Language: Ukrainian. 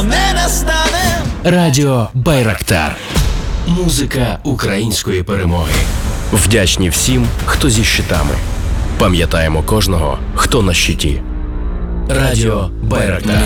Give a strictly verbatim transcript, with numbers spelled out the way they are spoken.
не настане. Радіо Байрактар. Музика української перемоги. Вдячні всім, хто зі щитами. Пам'ятаємо кожного, хто на щиті. Радіо Байрактар.